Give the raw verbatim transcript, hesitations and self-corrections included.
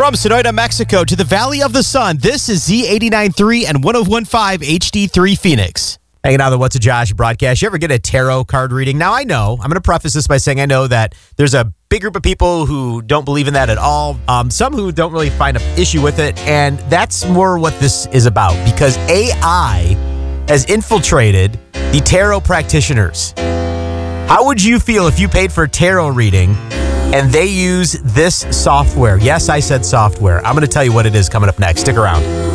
From Sonora, Mexico to the Valley of the Sun, this is Z eighty-nine point three and one oh one point five H D three Phoenix. Hanging out on the What's a Josh broadcast. You ever get a tarot card reading? Now, I know, I'm going to preface this by saying I know that there's a big group of people who don't believe in that at all. Um, some who don't really find an issue with it. And that's more what this is about, because A I has infiltrated the tarot practitioners. How would you feel if you paid for a tarot reading and they use this software? Yes, I said software. I'm going to tell you what it is coming up next. Stick around.